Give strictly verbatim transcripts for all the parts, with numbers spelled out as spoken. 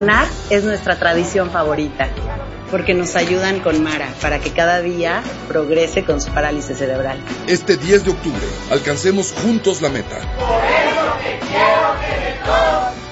Es nuestra tradición favorita, porque nos ayudan con Mara para que cada día progrese con su parálisis cerebral. Este diez de octubre, alcancemos juntos la meta. Por eso te quiero que de todo.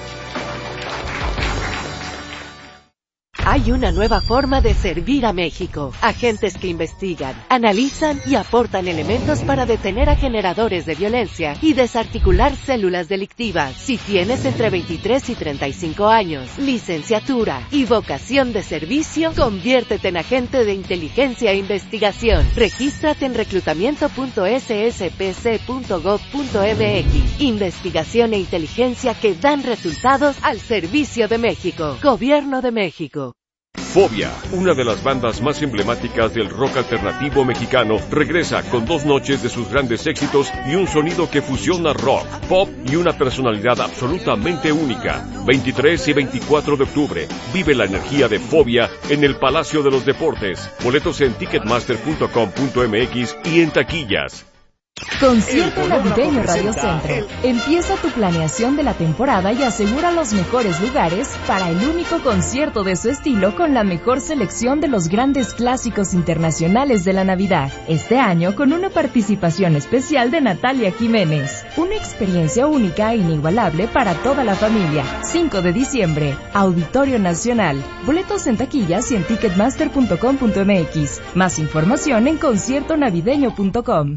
Hay una nueva forma de servir a México. Agentes que investigan, analizan y aportan elementos para detener a generadores de violencia y desarticular células delictivas. Si tienes entre veintitrés y treinta y cinco años, licenciatura y vocación de servicio, conviértete en agente de inteligencia e investigación. Regístrate en reclutamiento punto ese ese pe ce punto gob punto eme equis. Investigación e inteligencia que dan resultados al servicio de México. Gobierno de México. Fobia, una de las bandas más emblemáticas del rock alternativo mexicano, regresa con dos noches de sus grandes éxitos y un sonido que fusiona rock, pop y una personalidad absolutamente única. veintitrés y veinticuatro de octubre, vive la energía de Fobia en el Palacio de los Deportes. Boletos en ticketmaster punto com punto eme equis y en taquillas. Concierto Navideño Radio Centro. Empieza tu planeación de la temporada y asegura los mejores lugares para el único concierto de su estilo con la mejor selección de los grandes clásicos internacionales de la Navidad. Este año con una participación especial de Natalia Jiménez. Una experiencia única e inigualable para toda la familia. cinco de diciembre, Auditorio Nacional. Boletos en taquillas y en ticketmaster punto com punto eme equis. Más información en concierto navideño punto com.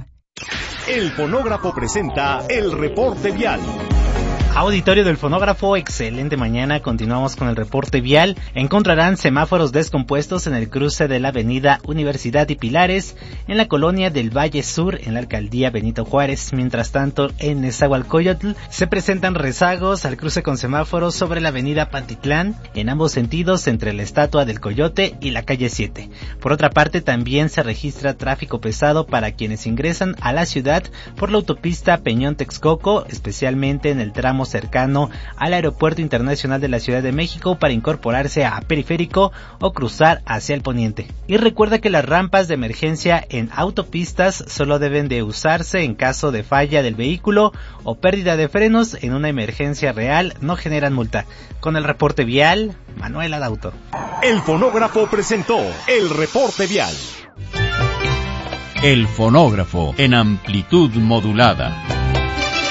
El Fonógrafo presenta el reporte vial. Auditorio del Fonógrafo, excelente mañana. Continuamos con el reporte vial. Encontrarán semáforos descompuestos en el cruce de la avenida Universidad y Pilares, en la colonia del Valle Sur, en la alcaldía Benito Juárez. Mientras tanto, en Nezahualcóyotl se presentan rezagos al cruce con semáforos sobre la avenida Pantitlán, en ambos sentidos entre la estatua del Coyote y la calle siete. Por otra parte, también se registra tráfico pesado para quienes ingresan a la ciudad por la autopista Peñón-Texcoco, especialmente en el tramo cercano al Aeropuerto Internacional de la Ciudad de México para incorporarse a Periférico o cruzar hacia el poniente. Y recuerda que las rampas de emergencia en autopistas solo deben de usarse en caso de falla del vehículo o pérdida de frenos. En una emergencia real no generan multa. Con el reporte vial, Manuel Adauto. El Fonógrafo presentó el reporte vial. El Fonógrafo en amplitud modulada.